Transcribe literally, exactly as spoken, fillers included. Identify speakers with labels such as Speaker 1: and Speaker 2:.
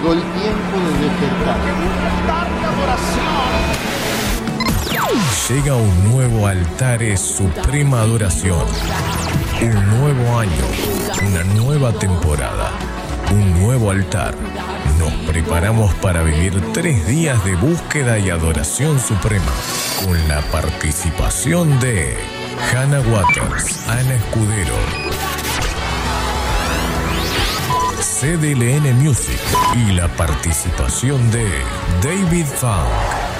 Speaker 1: llegó el tiempo de despertar.
Speaker 2: Llega un nuevo Altares Suprema Adoración. Un nuevo año, una nueva temporada, un nuevo altar. Nos preparamos para vivir tres días de búsqueda y adoración suprema, con la participación de Hannah Waters, Ana Escudero, C D L N Music y la participación de David Funk.